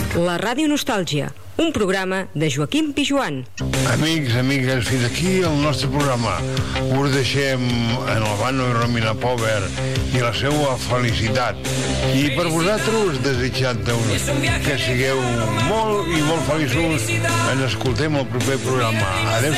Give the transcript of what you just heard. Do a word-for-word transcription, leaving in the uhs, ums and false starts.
La Ràdio Nostàlgia, un programa de Joaquim Pijuan. Amics, amigues, fins aquí el nostre programa. Us deixem en el Vano i Romina Pover i la seva felicitat. I per vosaltres desitjant-vos que sigueu molt i molt feliços. Ens escoltem al proper programa. Adéu.